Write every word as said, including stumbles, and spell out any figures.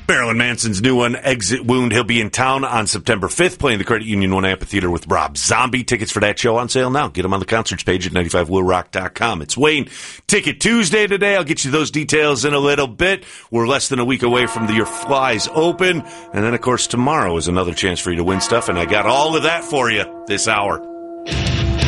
Marilyn Manson's new one, Exit Wound. He'll be in town on September fifth, playing the Credit Union One Amphitheater with Rob Zombie. Tickets for that show on sale now. Get them on the concerts page at ninety-five will rock dot com. It's Wayne Ticket Tuesday today. I'll get you those details in a little bit. We're less than a week away from the Your Flies Open. And then, of course, tomorrow is another chance for you to win stuff, and I got all of that for you this hour.